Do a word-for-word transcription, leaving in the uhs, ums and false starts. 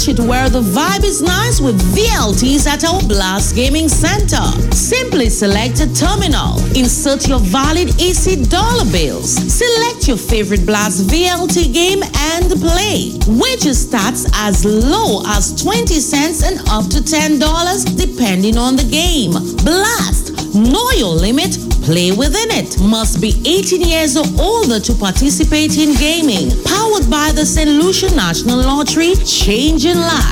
Catch it where the vibe is nice with V L Ts at our Blast Gaming Center. Simply select a terminal, insert your valid E C dollar bills, select your favorite Blast V L T game and play. Wager starts as low as twenty cents and up to ten dollars depending on the game. Blast, know your limit, play within it. Must be eighteen years or older to participate in gaming. Powered by the Saint Lucia National Lottery, changing lives.